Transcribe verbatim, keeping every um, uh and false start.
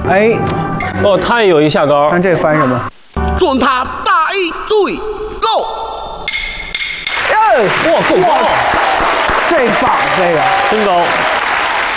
哎， 哦，他也有一下高。 看这翻什么？ 准他大意注意漏。 哎， 哇，够高， 这棒，这个真高。